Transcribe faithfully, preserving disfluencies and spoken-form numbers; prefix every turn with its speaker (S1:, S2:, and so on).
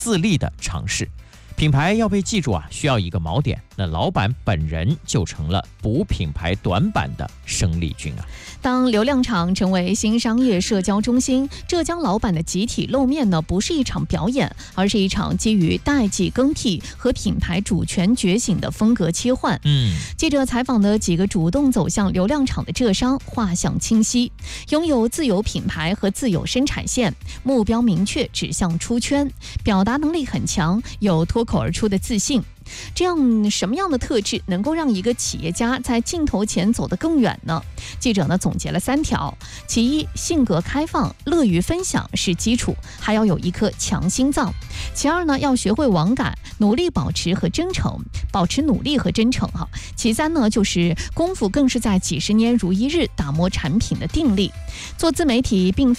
S1: 自立的尝试。品牌要被记住啊，需要一个锚点，那老板本人就成了补品牌短板的生力军啊。
S2: 当流量场成为新商业社交中心，浙江老板的集体露面呢，不是一场表演，而是一场基于代际更替和品牌主权觉醒的风格切换。
S1: 嗯，
S2: 记者采访的几个主动走向流量场的浙商，画像清晰，拥有自有品牌和自有生产线，目标明确，指向出圈，表达能力很强，有脱口而出的自信。这样什么样的特质能够让一个企业家在镜头前走得更远呢？记者呢总结了三条：其一，性格开放，乐于分享是基础，还要有一颗强心脏；其二呢，要学会网感，努力保持和真诚，保持努力和真诚哈；其三呢，就是功夫更是在几十年如一日打磨产品的定力。做自媒体并非